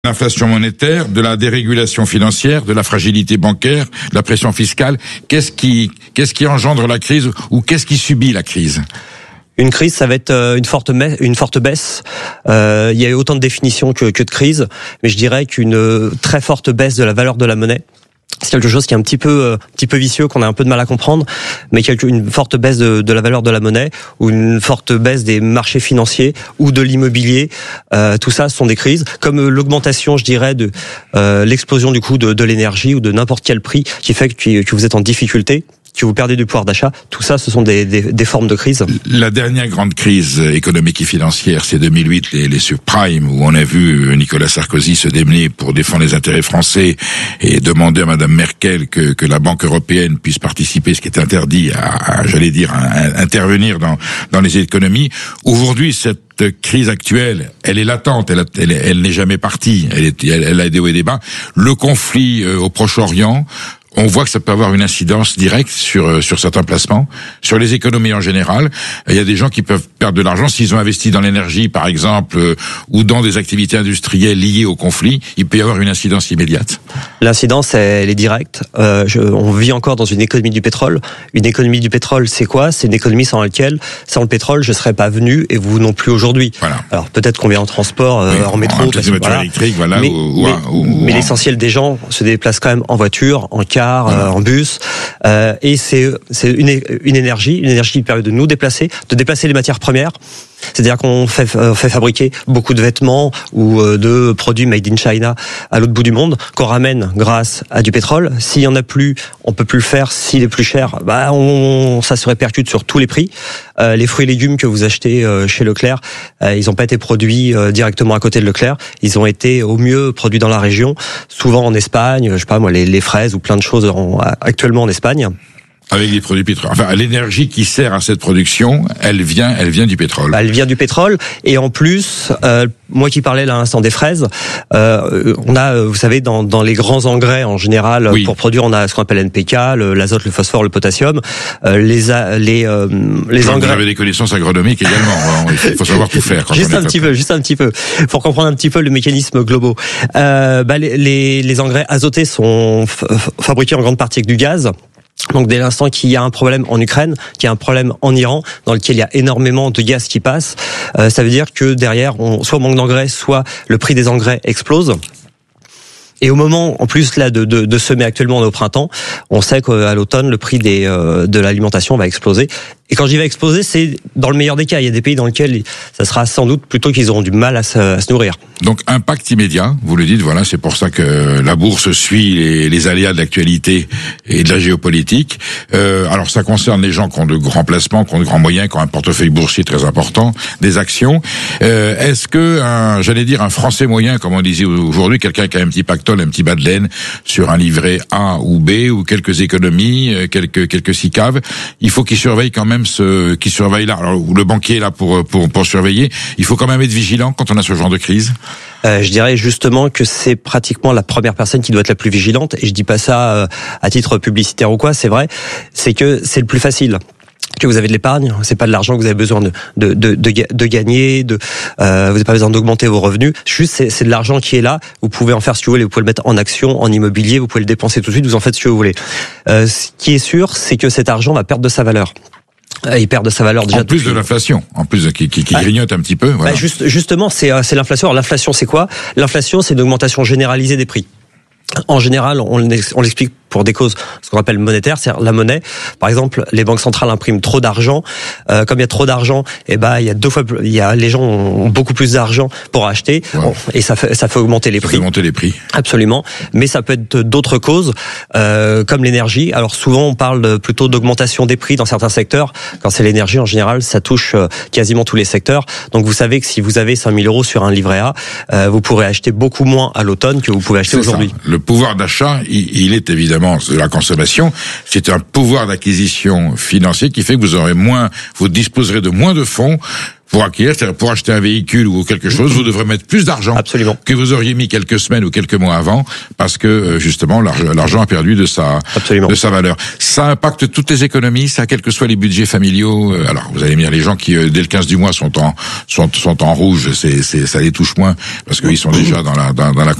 L'inflation monétaire, de la dérégulation financière, de la fragilité bancaire, de la pression fiscale. Qu'est-ce qui engendre la crise ou qu'est-ce qui subit la crise ? Une crise, ça va être une forte baisse. Il y a eu autant de définitions que de crise, mais je dirais qu'une très forte baisse de la valeur de la monnaie. C'est quelque chose qui est un petit peu vicieux, qu'on a un peu de mal à comprendre, mais une forte baisse de la valeur de la monnaie ou une forte baisse des marchés financiers ou de l'immobilier. Tout ça, ce sont des crises, comme l'augmentation, je dirais, de l'explosion du coût de l'énergie ou de n'importe quel prix qui fait que vous êtes en difficulté, que vous perdez du pouvoir d'achat. Tout ça, ce sont des formes de crise. La dernière grande crise économique et financière, c'est 2008, les subprimes, où on a vu Nicolas Sarkozy se démener pour défendre les intérêts français et demander à Madame Merkel que la Banque européenne puisse participer, ce qui est interdit à intervenir dans les économies. Aujourd'hui, cette crise actuelle, elle est latente, elle n'est jamais partie, elle a des hauts et des bas. Le conflit au Proche-Orient, on voit que ça peut avoir une incidence directe sur certains placements, sur les économies en général. Il y a des gens qui peuvent perdre de l'argent s'ils ont investi dans l'énergie, par exemple, ou dans des activités industrielles liées au conflit. Il peut y avoir une incidence immédiate. L'incidence, elle est directe. On vit encore dans une économie du pétrole. Une économie du pétrole, c'est quoi ? C'est une économie sans le pétrole, je serais pas venu et vous non plus aujourd'hui. Voilà. Alors peut-être qu'on vient en transport, en métro, électrique, mais l'essentiel des gens se déplacent quand même en voiture, en car, en bus, et c'est une énergie qui permet de nous déplacer, les matières premières. C'est-à-dire qu'on fait fabriquer beaucoup de vêtements ou de produits made in China à l'autre bout du monde, qu'on ramène grâce à du pétrole. S'il y en a plus, on peut plus le faire. S'il est plus cher, ça se répercute sur tous les prix. Les fruits et légumes que vous achetez chez Leclerc, ils n'ont pas été produits directement à côté de Leclerc. Ils ont été au mieux produits dans la région, souvent en Espagne. Je sais pas moi, les fraises ou plein de choses actuellement en Espagne. Avec des produits pétroliers. Enfin, l'énergie qui sert à cette production, elle vient du pétrole. Elle vient du pétrole. Et en plus, moi qui parlais là à l'instant des fraises, on a, vous savez, dans les grands engrais en général, pour produire, on a ce qu'on appelle NPK, l'azote, le phosphore, le potassium, les engrais. Vous avez des connaissances agronomiques également. Il faut savoir tout faire. Juste un petit peu, pour comprendre un petit peu le mécanisme global. Les engrais azotés sont fabriqués en grande partie avec du gaz. Donc dès l'instant qu'il y a un problème en Ukraine, qu'il y a un problème en Iran, dans lequel il y a énormément de gaz qui passe, ça veut dire que derrière, soit on manque d'engrais, soit le prix des engrais explose. Et au moment, en plus là, de semer actuellement, on est au printemps, on sait qu'à l'automne, le prix de l'alimentation va exploser. Et quand j'y vais exploser, c'est dans le meilleur des cas. Il y a des pays dans lesquels ça sera sans doute plutôt qu'ils auront du mal à se nourrir. Donc impact immédiat, vous le dites, voilà, c'est pour ça que la bourse suit les aléas de l'actualité et de la géopolitique. Alors ça concerne les gens qui ont de grands placements, qui ont de grands moyens, qui ont un portefeuille boursier très important, des actions. Est-ce que un Français moyen, comme on disait aujourd'hui, quelqu'un qui a un petit pactole, un petit bas de laine sur un livret A ou B ou quelques économies, quelques SICAV, il faut qu'il surveille quand même ce qui surveille là. Alors le banquier est là pour surveiller. Il faut quand même être vigilant quand on a ce genre de crise. Je dirais justement que c'est pratiquement la première personne qui doit être la plus vigilante. Et je dis pas ça à titre publicitaire ou quoi. C'est vrai. C'est que c'est le plus facile. Que vous avez de l'épargne, c'est pas de l'argent que vous avez besoin de gagner, vous n'avez pas besoin d'augmenter vos revenus. Juste, c'est de l'argent qui est là. Vous pouvez en faire ce que vous voulez. Vous pouvez le mettre en action, en immobilier. Vous pouvez le dépenser tout de suite. Vous en faites ce que vous voulez. Ce qui est sûr, c'est que cet argent va perdre de sa valeur. Il perd de sa valeur déjà. En plus de l'inflation, qui grignote un petit peu. Voilà. Justement, c'est l'inflation. Alors l'inflation, c'est quoi ? L'inflation, c'est une augmentation généralisée des prix. En général, on l'explique pour des causes, ce qu'on appelle monétaires, c'est-à-dire la monnaie. Par exemple, les banques centrales impriment trop d'argent. Comme il y a trop d'argent, il y a les gens ont beaucoup plus d'argent pour acheter, et ça fait augmenter les prix. Augmenter les prix. Absolument. Mais ça peut être d'autres causes, comme l'énergie. Alors souvent, on parle plutôt d'augmentation des prix dans certains secteurs. Quand c'est l'énergie, en général, ça touche quasiment tous les secteurs. Donc vous savez que si vous avez 5 000 € sur un livret A, vous pourrez acheter beaucoup moins à l'automne que vous pouvez acheter aujourd'hui. Le pouvoir d'achat, il est évidemment de la consommation, c'est un pouvoir d'acquisition financier qui fait que vous disposerez de moins de fonds pour acquérir, c'est-à-dire pour acheter un véhicule ou quelque chose, vous devrez mettre plus d'argent que vous auriez mis quelques semaines ou quelques mois avant, parce que justement l'argent a perdu de sa valeur. Ça impacte toutes les économies, ça, quels que soient les budgets familiaux. Alors vous allez me dire, les gens qui dès le 15 du mois sont en rouge, ça les touche moins parce qu'ils sont déjà dans la